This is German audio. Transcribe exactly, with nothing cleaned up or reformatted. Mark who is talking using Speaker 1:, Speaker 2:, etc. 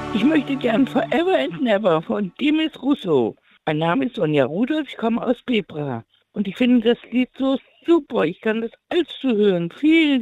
Speaker 1: Ich möchte gern Forever and Never von Demis Russo. Mein Name ist Sonja Rudolph, ich komme aus Bebra. Und ich finde das Lied so super. Ich kann das alles zu hören. Vielen